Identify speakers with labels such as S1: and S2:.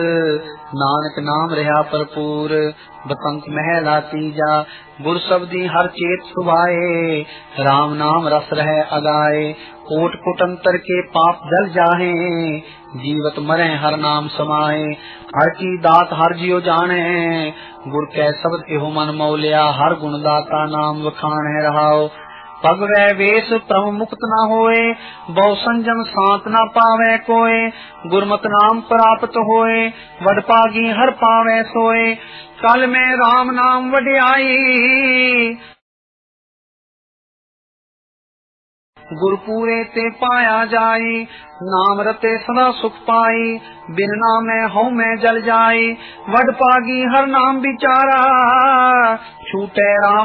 S1: नानक नाम रहा भरपूर बसंत महला तीजा गुर शब्दी हर चेत सुभाए राम नाम रस रह अगाए कोट कुटंतर के पाप जल जाहे जीवत मरे हर नाम समाए हर की दात हर जियो जाने गुर कै शब्द एहो मन मौलिया हर गुण दाता नाम वखान है रहाओ पग वै वेश प्रम मुक्त न होए बहु संजम सांत न पावे कोय गुरमत नाम प्राप्त होए वड पागी हर पावे सोए कल में राम नाम वड्याई गुरपूरे ते पाया जाई नाम रते सदा सुख पाई बिन नामे हऊ में जल जाई वड पागी हर नाम बिचारा छूटे राम